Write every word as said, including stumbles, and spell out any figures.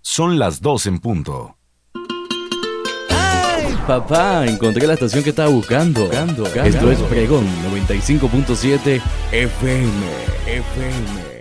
Son las dos en punto. ¡Ay, papá! Encontré la estación que estaba buscando. buscando, buscando. Esto es Pregón noventa y cinco punto siete F M. F M.